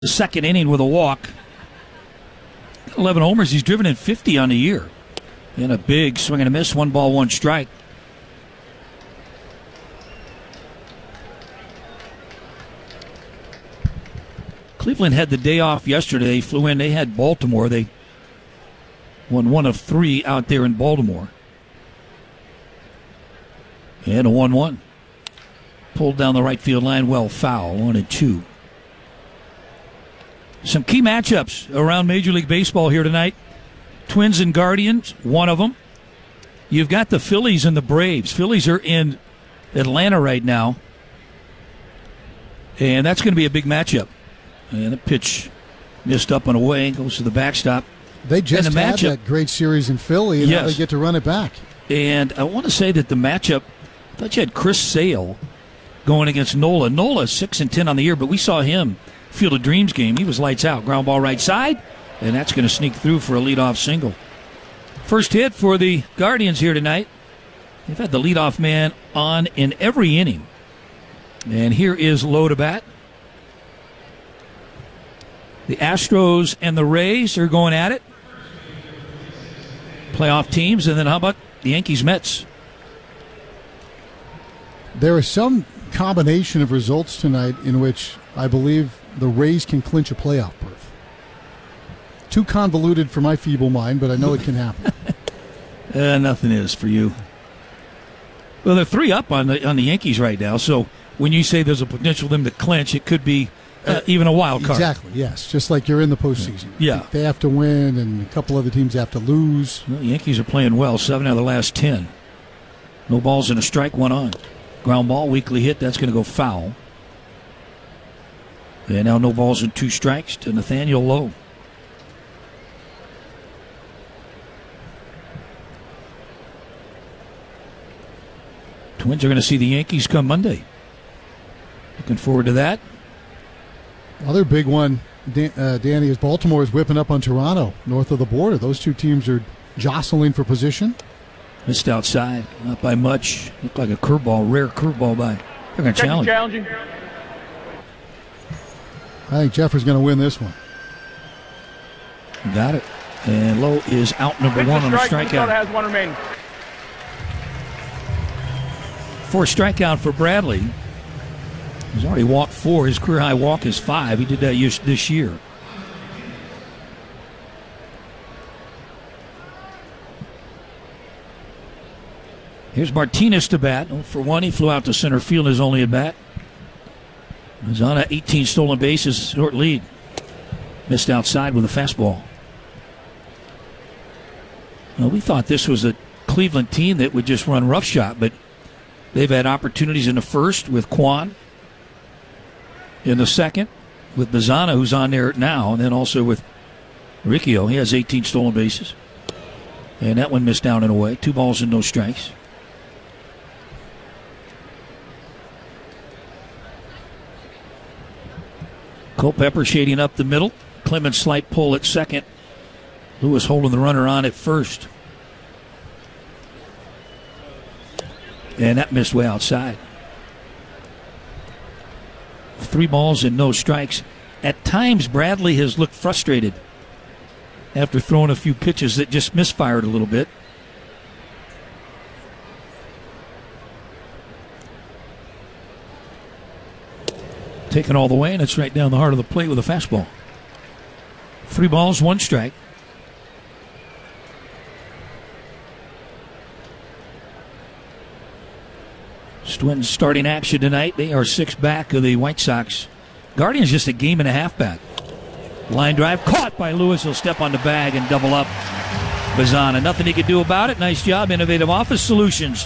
the second inning with a walk. 11 homers. He's driven in 50 on the year. And a big swing and a miss. 1 ball, 1 strike. Cleveland had the day off yesterday. Flew in. They had Baltimore. They won 1 of 3 out there in Baltimore. And a 1-1. Pulled down the right field line. Well, foul. 1-2. Some key matchups around Major League Baseball here tonight. Twins and Guardians, one of them. You've got the Phillies and the Braves. Phillies are in Atlanta right now. And that's going to be a big matchup. And the pitch missed up and away. Goes to the backstop. They just had that great series in Philly, and now they get to run it back. And I want to say that the matchup, I thought you had Chris Sale going against Nola. Nola 6-10 on the year, but we saw him Field of Dreams game. He was lights out. Ground ball right side, and that's going to sneak through for a leadoff single. First hit for the Guardians here tonight. They've had the leadoff man on in every inning. And here is low to bat. The Astros and the Rays are going at it. Playoff teams, and then how about the Yankees-Mets? There is some combination of results tonight in which I believe the Rays can clinch a playoff berth. Too convoluted for my feeble mind, but I know it can happen. Nothing is for you. Well, they're 3 up on the Yankees right now, so when you say there's a potential for them to clinch, it could be even a wild card. Exactly, yes. Just like you're in the postseason. Yeah. They have to win, and a couple other teams have to lose. Well, the Yankees are playing well, 7 out of the last 10. No balls and a strike, 1 on. Ground ball, weakly hit, that's going to go foul. And now no balls and 2 strikes to Nathaniel Lowe. Twins are going to see the Yankees come Monday. Looking forward to that. Other big one, Danny, is Baltimore is whipping up on Toronto north of the border. Those two teams are jostling for position. Missed outside, not by much. Looked like a curveball, rare curveball by. They're going to challenge. I think Jeffers going to win this one. Got it. And Lowe is out number 1 on a strikeout. Minnesota has 1 remaining. 4 strikeout for Bradley. He's already walked 4. His career high walk is 5. He did that this year. Here's Martinez to bat. 0 for 1. He flew out to center field his only at bat. Mazana, 18 stolen bases, short lead. Missed outside with a fastball. Well, we thought this was a Cleveland team that would just run roughshod, but they've had opportunities in the first with Kwan, in the second with Mazana, who's on there now, and then also with Riccio. He has 18 stolen bases. And that one missed down and away. 2 balls and no strikes. Culpepper shading up the middle. Clemens slight pull at second. Lewis holding the runner on at first. And that missed way outside. 3 balls and no strikes. At times, Bradley has looked frustrated after throwing a few pitches that just misfired a little bit. Taken all the way, and it's right down the heart of the plate with a fastball. 3 balls, 1 strike. Twins starting action tonight. They are 6 back of the White Sox. Guardians just a game and a half back. Line drive caught by Lewis. He'll step on the bag and double up Bazana. Nothing he could do about it. Nice job, Innovative Office Solutions.